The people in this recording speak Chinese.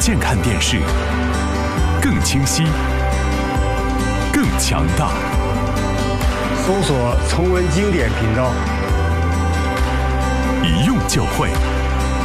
见看电视，更清晰，更强大。 搜索重温经典频道， 一用就会。